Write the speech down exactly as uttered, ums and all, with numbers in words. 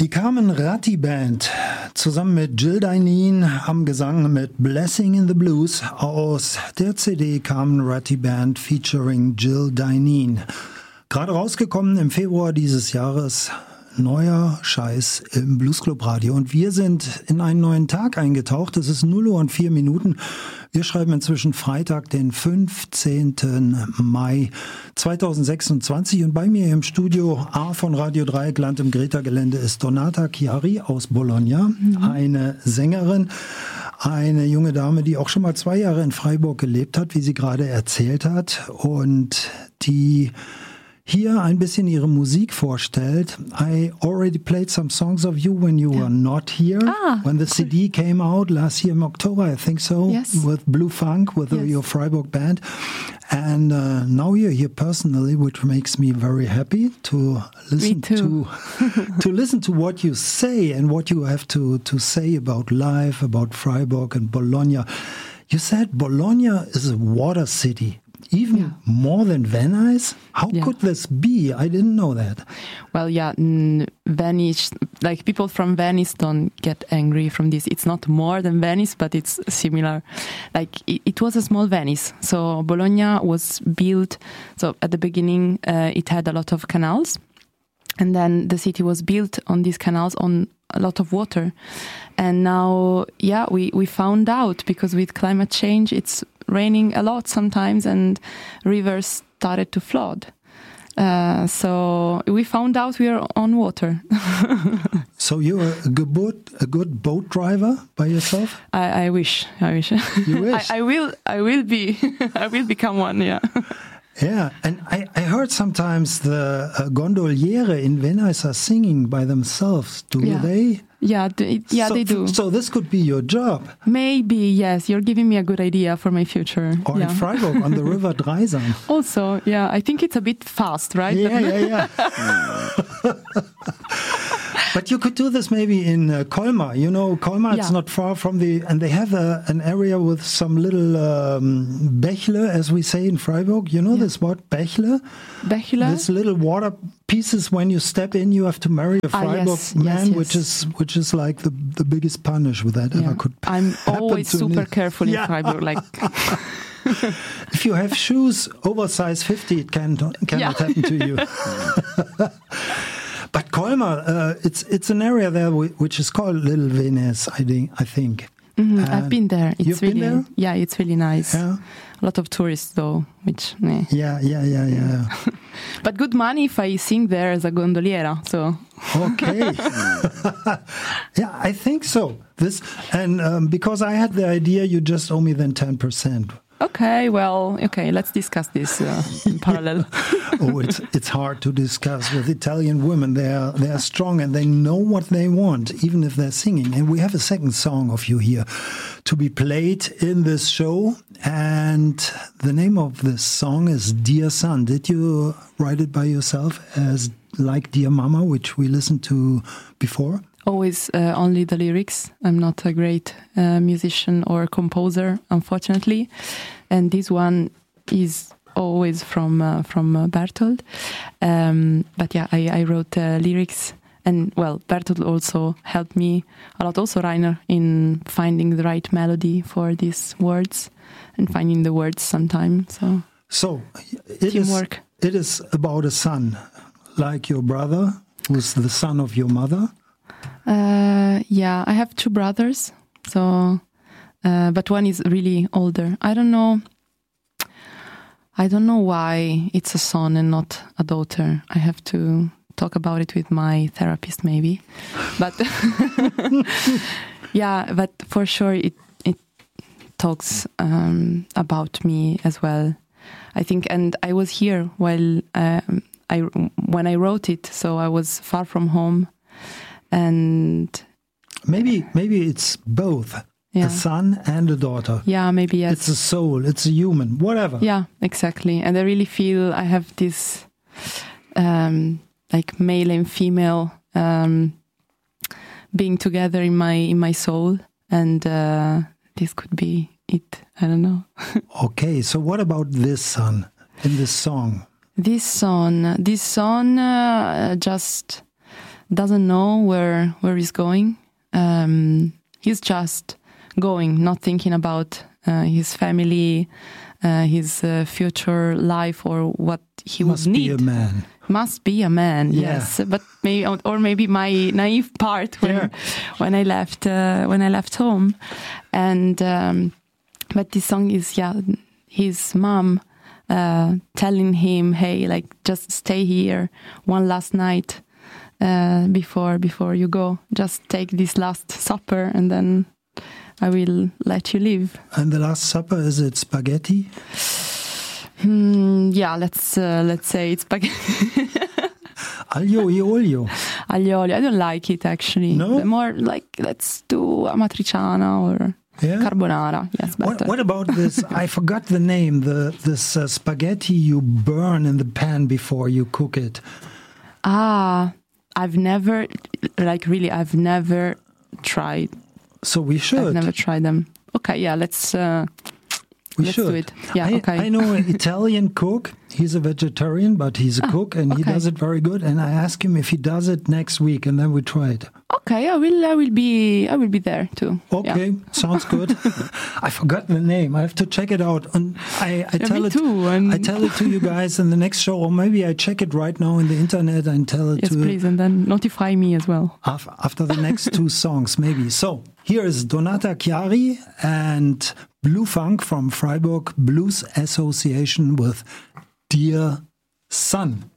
Die Carmen Ratti Band zusammen mit Jill Dineen am Gesang mit Blessing in the Blues aus der C D Carmen Ratti Band featuring Jill Dineen. Gerade rausgekommen im Februar dieses Jahres, neuer Scheiß im Bluesclub Radio. Und wir sind in einen neuen Tag eingetaucht. Es ist null Uhr und vier Minuten. Wir schreiben inzwischen Freitag, den fünfzehnten Mai zweitausendsechsundzwanzig. Und bei mir im Studio A von Radio Dreieckland im Greta-Gelände ist Donata Chiari aus Bologna, mhm. eine Sängerin, eine junge Dame, die auch schon mal zwei Jahre in Freiburg gelebt hat, wie sie gerade erzählt hat, und die hier ein bisschen ihre Musik vorstellt. I already played some songs of you when you yeah. were not here. Ah, when the cool. C D came out last year in October, I think so, yes. with Blue Funk, with yes. your Freiburg band. And uh, now you're here personally, which makes me very happy to listen to to listen to what you say and what you have to, to say about life, about Freiburg and Bologna. You said Bologna is a water city. Even yeah. more than Venice? How yeah. could this be? I didn't know that. Well, yeah, mm, Venice, like people from Venice don't get angry from this. It's not more than Venice, but it's similar. Like it, it was a small Venice. So Bologna was built, so at the beginning uh, it had a lot of canals. And then the city was built on these canals on a lot of water. And now, yeah, we, we found out because with climate change, it's raining a lot sometimes and rivers started to flood. Uh, so we found out we are on water. So you're a good boat, a good boat driver by yourself? I, I wish. I wish. You wish? I, I will. I will be. I will become one. Yeah. Yeah, and I, I heard sometimes the uh, gondoliere in Venice are singing by themselves. Do yeah. they? Yeah, yeah, so, they do. So this could be your job. Maybe, yes. You're giving me a good idea for my future. Or yeah. in Freiburg on the River Dreisam. Also, yeah, I think it's a bit fast, right? Yeah, yeah, yeah. But you could do this maybe in uh, Colmar. You know, Colmar, it's yeah. not far from the... And they have a, an area with some little um, Bächle, as we say in Freiburg. You know yeah. this word, Bächle? Bächle? This little water pieces, when you step in, you have to marry a Freiburg ah, yes, man, yes, yes. which is which is like the, the biggest punish that yeah. ever could I'm always super me. careful in yeah. Freiburg. Like... If you have shoes over size fifty, it can, cannot yeah. happen to you. But Colmar, uh, it's it's an area there which is called Little Venice, I think. I think. Mm-hmm. I've been there. It's you've really, been there? Yeah, it's really nice. Yeah. A lot of tourists though, which meh. Yeah, yeah, yeah, yeah. But good money if I sing there as a gondoliera. So. Okay. Yeah, I think so. This and um, because I had the idea, you just owe me then ten percent. Okay, well, okay, let's discuss this uh, in parallel. Oh, it's it's hard to discuss with Italian women. They are they are strong and they know what they want, even if they're singing. And we have a second song of you here to be played in this show. And the name of this song is Dear Son. Did you write it by yourself as like Dear Mama, which we listened to before? Always uh, only the lyrics. I'm not a great uh, musician or composer, unfortunately. And this one is always from uh, from uh, Bertold. Um, but yeah, I, I wrote uh, lyrics. And well, Bertold also helped me a lot, also Rainer, in finding the right melody for these words and finding the words sometimes. So, so it teamwork. Is, it is about a son, like your brother, who's the son of your mother. Uh, yeah, I have two brothers, so uh, but one is really older. I don't know. I don't know why it's a son and not a daughter. I have to talk about it with my therapist, maybe. But yeah, but for sure it it talks um, about me as well. I think, and I was here while um, I when I wrote it, so I was far from home. And maybe maybe it's both yeah. a son and a daughter. Yeah, maybe yes. It's a soul, it's a human, whatever. Yeah, exactly. And I really feel I have this um, like male and female um, being together in my in my soul, and uh, this could be it. I don't know. Okay, so what about this son in this song? This song, this song uh, just. doesn't know where where he's going. Um, he's just going, not thinking about uh, his family, uh, his uh, future life, or what he Must would be need. a man. Must be a man, Yeah. yes. But maybe, or maybe my naive part when Yeah. when I left uh, when I left home, and um, but this song is yeah his mom uh, telling him, hey, like just stay here one last night uh, before before you go. Just take this last supper, and then I will let you live. And the Last Supper, is it spaghetti? Hmm, yeah, let's uh, let's say it's spaghetti. Aglio e olio. Aglio olio. I don't like it actually. No? The more like let's do amatriciana or Yeah. carbonara. Yes, better. What, what about this? I forgot the name. The this uh, spaghetti you burn in the pan before you cook it. Ah, I've never like really. I've never tried. So we should. I've never tried them. Okay, yeah, let's uh, we let's should. do it. Yeah, I, okay. I know an Italian cook. He's a vegetarian, but he's a Ah, cook, and he okay. does it very good. And I ask him if he does it next week, and then we try it. Okay, I will. I will be. I will be there too. Okay, Yeah. sounds good. I forgot the name. I have to check it out. And I, I Yeah, tell me it. too. And I tell it to you guys in the next show, or maybe I check it right now in the internet and tell it yes, to please, and then notify me as well. af- after the next two songs, maybe. So here is Donata Chiari and Blue Funk from Freiburg Blues Association with Dear Son.